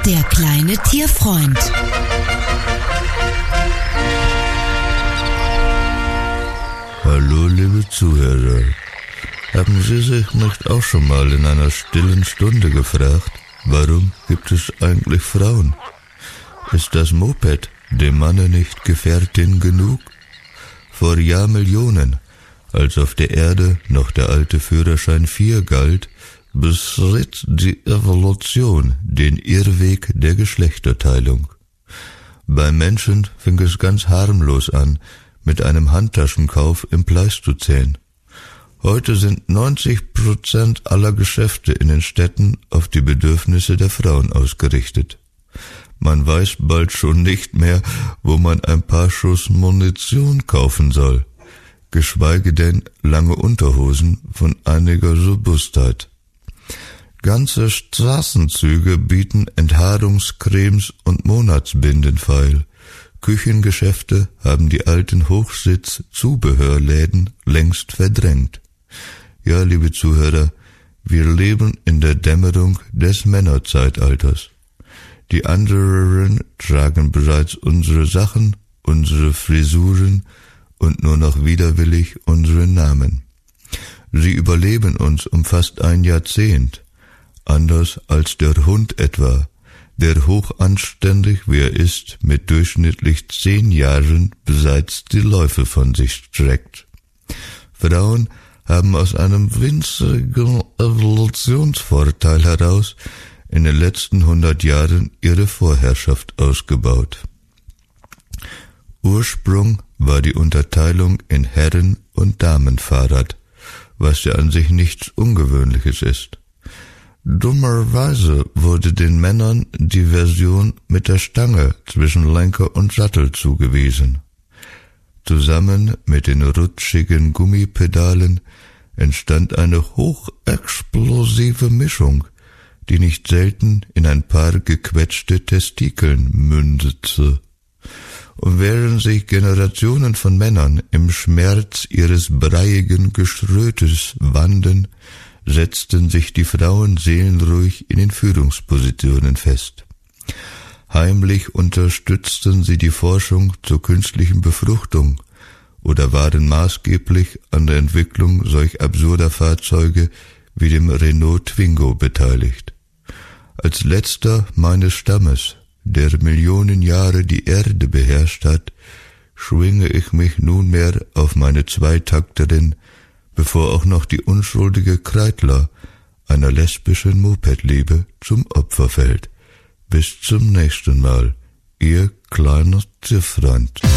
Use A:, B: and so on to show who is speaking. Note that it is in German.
A: Der kleine Tierfreund.
B: Hallo, liebe Zuhörer. Haben Sie sich nicht auch schon mal in einer stillen Stunde gefragt, warum gibt es eigentlich Frauen? Ist das Moped dem Manne nicht Gefährtin genug? Vor Jahrmillionen, als auf der Erde noch der alte Führerschein 4 galt, beschritt die Evolution den Irrweg der Geschlechterteilung. Beim Menschen fing es ganz harmlos an, mit einem Handtaschenkauf im Pleistozän. Heute sind 90% aller Geschäfte in den Städten auf die Bedürfnisse der Frauen ausgerichtet. Man weiß bald schon nicht mehr, wo man ein paar Schuss Munition kaufen soll, geschweige denn lange Unterhosen von einiger Robustheit. Ganze Straßenzüge bieten Enthaarungscremes und Monatsbinden feil. Küchengeschäfte haben die alten Hochsitz-Zubehörläden längst verdrängt. Ja, liebe Zuhörer, wir leben in der Dämmerung des Männerzeitalters. Die anderen tragen bereits unsere Sachen, unsere Frisuren und nur noch widerwillig unsere Namen. Sie überleben uns um fast ein Jahrzehnt. Anders als der Hund etwa, der hochanständig wie er ist, mit durchschnittlich 10 Jahren bereits die Läufe von sich streckt. Frauen haben aus einem winzigen Evolutionsvorteil heraus in den letzten 100 Jahren ihre Vorherrschaft ausgebaut. Ursprung war die Unterteilung in Herren- und Damenfahrrad, was ja an sich nichts Ungewöhnliches ist. Dummerweise wurde den Männern die Version mit der Stange zwischen Lenker und Sattel zugewiesen. Zusammen mit den rutschigen Gummipedalen entstand eine hochexplosive Mischung, die nicht selten in ein paar gequetschte Testikeln mündete. Und während sich Generationen von Männern im Schmerz ihres breiigen Geschrötes wanden, setzten sich die Frauen seelenruhig in den Führungspositionen fest. Heimlich unterstützten sie die Forschung zur künstlichen Befruchtung oder waren maßgeblich an der Entwicklung solch absurder Fahrzeuge wie dem Renault Twingo beteiligt. Als letzter meines Stammes, der Millionen Jahre die Erde beherrscht hat, schwinge ich mich nunmehr auf meine Zweitakterin, bevor auch noch die unschuldige Kreidler einer lesbischen Mopedliebe zum Opfer fällt. Bis zum nächsten Mal, Ihr kleiner Tierfreund.